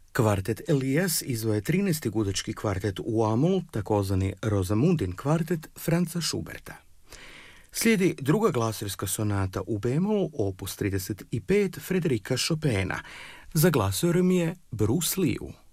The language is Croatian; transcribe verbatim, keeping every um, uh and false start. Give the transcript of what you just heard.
Kvartet Elias izveo je trinaesti gudački kvartet u A-mol, takozvani Rosamundin kvartet Franza Schuberta. Slijedi druga glaserska sonata u B-mol, opus trideset pet Frederika Chopina. Za glasorom je Bruce Liu.